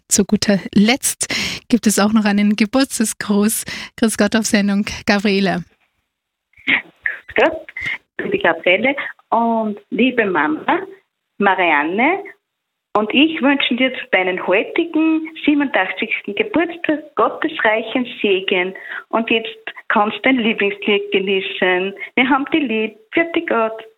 zu guter Letzt gibt es auch noch einen Geburtstagsgruß. Grüß Gott auf Sendung, Gabriele. Grüß Gott, liebe Gabriele und liebe Mama, Marianne. Und ich wünsche dir zu deinen heutigen 87. Geburtstag gottesreichen Segen. Und jetzt kannst du dein Lieblingslied genießen. Wir haben die lieb. Vierte Gott.